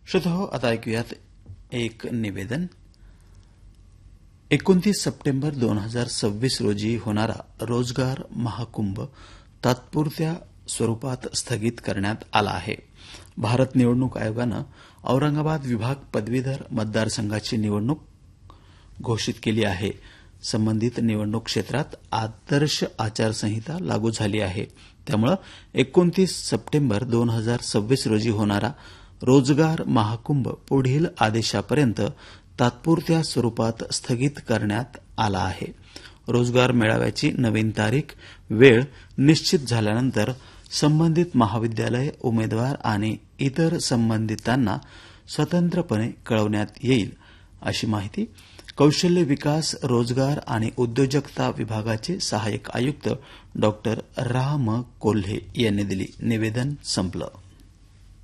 श्रोताहो, आता ऐकूयात एक निवेदन. 29 सप्टेंबर 2026 रोजी होणारा रोजगार महाकुंभ तात्पुरत्या स्वरूपात स्थगित करण्यात आला आहे. भारत निवडणूक आयोगानं औरंगाबाद विभाग पदवीधर मतदारसंघाची निवडणूक घोषित केली आहे. संबंधित निवडणूक क्षेत्रात आदर्श आचारसंहिता लागू झाली आहे. त्यामुळे 29 सप्टेंबर 2026 रोजी होणारा रोजगार महाकुंभ पुढील आदेशापर्यंत तात्पुरत्या स्वरूपात स्थगित करण्यात आला आहे. रोजगार मेळाव्याची नवीन तारीख वेळ निश्चित झाल्यानंतर संबंधित महाविद्यालय उमेदवार आणि इतर संबंधितांना स्वतंत्रपणे कळवण्यात येईल, अशी माहिती कौशल्य विकास, रोजगार आणि उद्योजकता विभागाचे सहाय्यक आयुक्त डॉ. राम कोल्हे यांनी दिली. निवेदन संपलं.